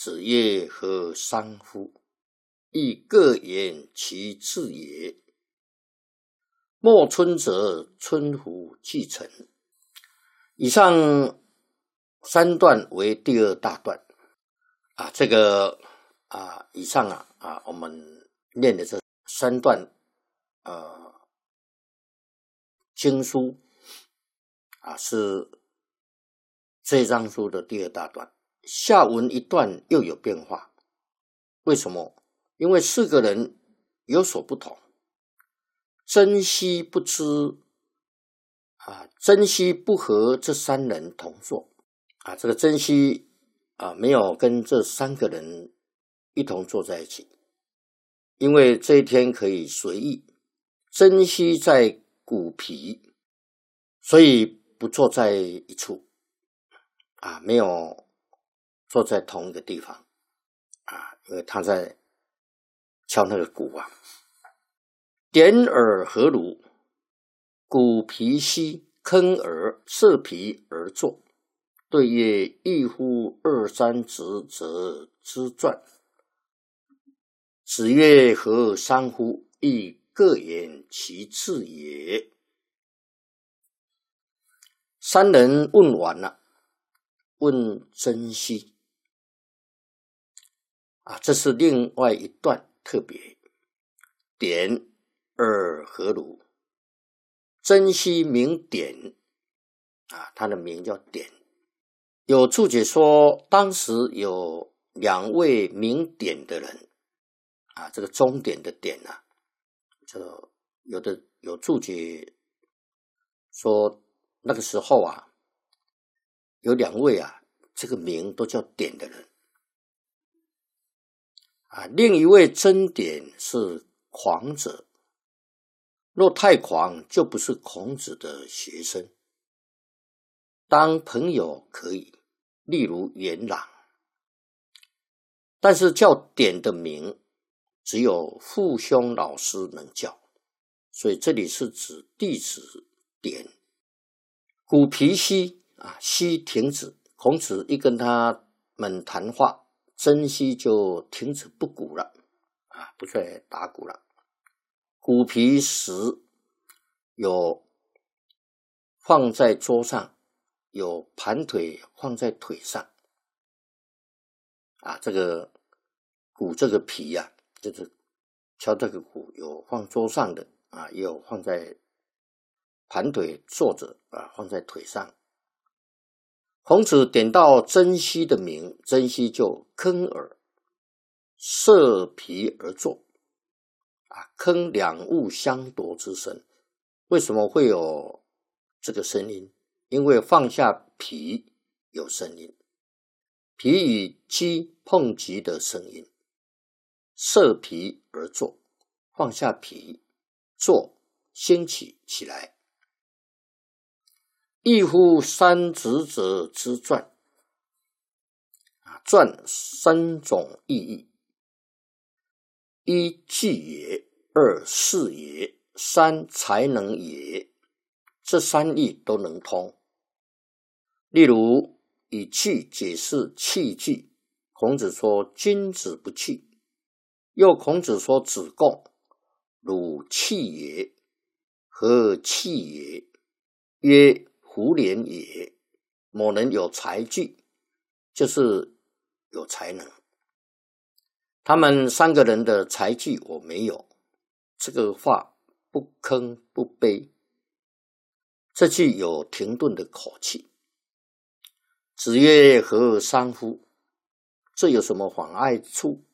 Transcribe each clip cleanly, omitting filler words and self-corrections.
子曰：何伤乎？亦各言其志也。莫春则春乎既成。以上三段为第二大段这个以上我们念的这三段经书是这章书的第二大段。下文一段又有变化，为什么？因为四个人有所不同，珍惜不知珍惜不和这三人同坐这个珍惜没有跟这三个人一同坐在一起，因为这一天可以随意。珍惜在骨皮，所以不坐在一处没有坐在同一个地方因为他在敲那个鼓点耳何如？骨皮兮，坑耳，色皮而坐。对曰：异乎二三子者之传。子曰：何伤乎？亦各言其志也。三人问完了，问珍惜这是另外一段特别。点耳何如？珍惜名典他的名叫典。有注解说，当时有两位名典的人这个终点的点有注解说，那个时候有两位这个名都叫典的人另一位真典是狂者，若太狂就不是孔子的学生。当朋友可以，例如元朗，但是叫典的名只有父兄老师能叫，所以这里是指弟子典。鼓皮兮兮停止，孔子一跟他们谈话，珍惜就停止不鼓了不再打鼓了。鼓皮时有放在桌上，有盘腿放在腿上这个鼓这个皮就是敲这个鼓，有放桌上的也有放在盘腿坐着放在腿上。孔子点到珍惜的名，珍惜就坑耳，色皮而坐坑两物相夺之声。为什么会有这个声音？因为放下皮有声音，皮与鸡碰击的声音。色皮而坐，放下皮，坐，兴起起来。异乎三子者之传。传三种意义：一技也，二事也，三才能也。这三义都能通。例如以器解释器具，孔子说君子不器。又孔子说子贡：汝器也，何器也？曰：胡连也。某人有才具，就是有才能。他们三个人的才具我没有，这个话不吭不卑，这句有停顿的口气。子曰：何伤乎？这有什么妨碍处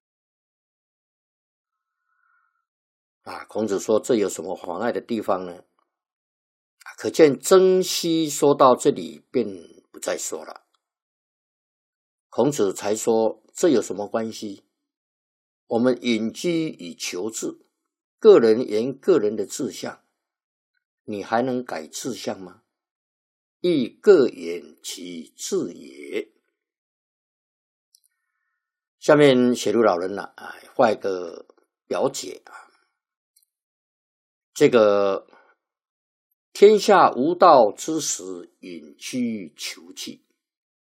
孔子说这有什么妨碍的地方呢？可见珍惜说到这里便不再说了。孔子才说这有什么关系？我们隐居以求治，个人言个人的志向，你还能改志向吗？亦各言其志也。下面写入老人画一个表解这个天下无道之时，隐居求气。